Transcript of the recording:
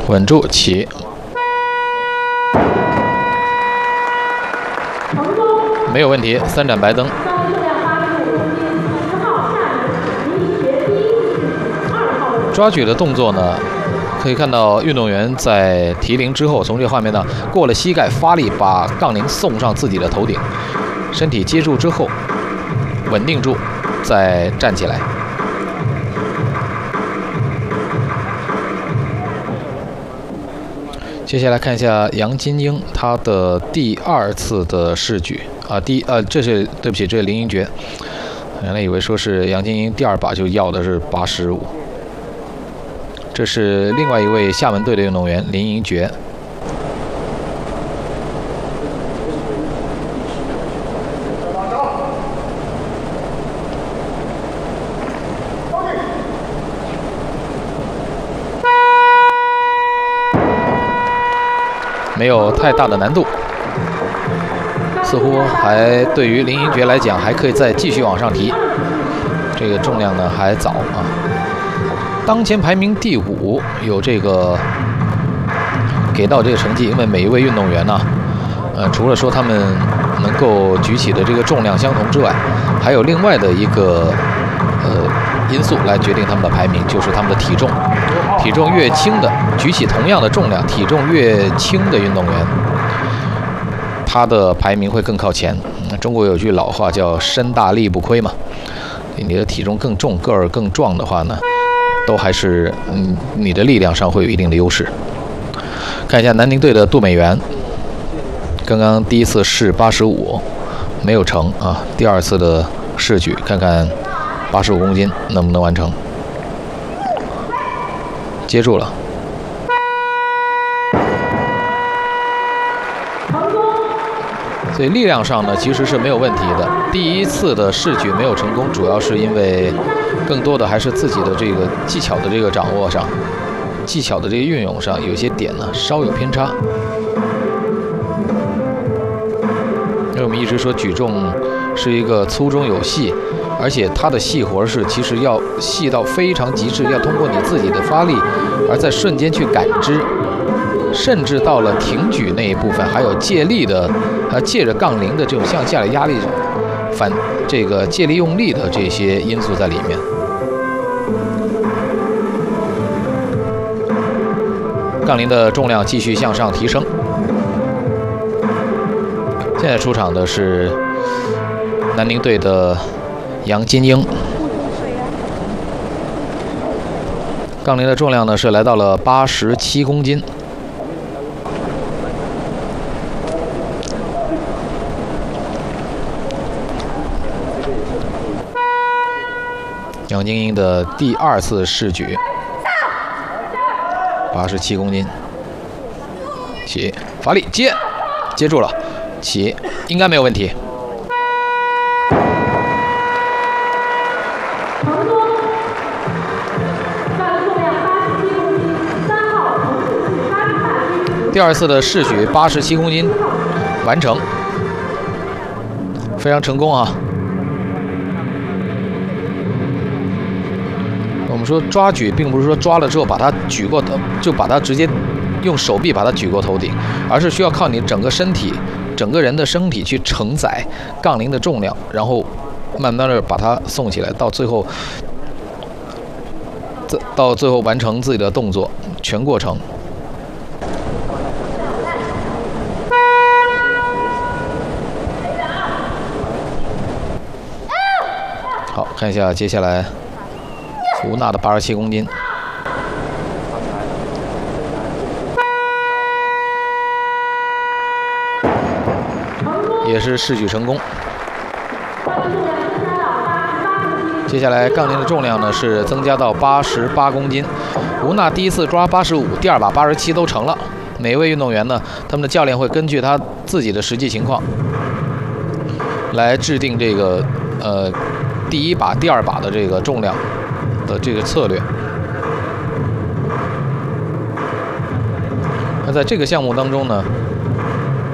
稳住，起。没有问题，3盏白灯。抓举的动作呢，可以看到运动员在提铃之后，从这个画面呢过了膝盖，发力把杠铃送上自己的头顶，身体接住之后，稳定住，再站起来。接下来看一下杨金英，她的第2次的试举啊，这是对不起，这是林英爵，原来以为说是杨金英第2把就要的是85。这是另外一位厦门队的运动员林英爵。没有太大的难度，似乎还对于林英爵来讲还可以再继续往上提。这个重量呢还早啊。当前排名第5，有这个给到这个成绩，因为每一位运动员呢，除了说他们能够举起的这个重量相同之外，还有另外的一个因素来决定他们的排名，就是他们的体重。体重越轻的，举起同样的重量，体重越轻的运动员，他的排名会更靠前。中国有句老话叫"身大力不亏"嘛，你的体重更重，个儿更壮的话呢，都还是你的力量上会有一定的优势。看一下南宁队的杜美元，刚刚第1次试85没有成啊，第2次的试举，看看85公斤能不能完成。接住了，所以力量上呢其实是没有问题的。第1次的试举没有成功，主要是因为更多的还是自己的这个技巧的这个掌握上，技巧的这个运用上有一些点呢稍有偏差。因为我们一直说举重是一个粗中有细，而且它的细活是其实要细到非常极致，要通过你自己的发力，而在瞬间去感知，甚至到了挺举那一部分，还有借力的，借着杠铃的这种向下的压力，这个借力用力的这些因素在里面。杠铃的重量继续向上提升。现在出场的是南宁队的杨金英，杠铃的重量呢是来到了87公斤。杨金英的第2次试举，87公斤，起，发力，接住了，起，应该没有问题。第2次的试举87公斤完成，非常成功啊！我们说抓举并不是说抓了之后把它举过头，就把它直接用手臂把它举过头顶，而是需要靠你整个身体、整个人的身体去承载杠铃的重量，然后慢慢的把它送起来，到最后完成自己的动作全过程。好，看一下接下来吴娜的87公斤。也是试举成功。接下来杠铃的重量呢是增加到88公斤。吴娜第1次抓85，第2把87都成了。每一位运动员呢，他们的教练会根据他自己的实际情况来制定这个第1把、第2把的这个重量的这个策略。那在这个项目当中呢，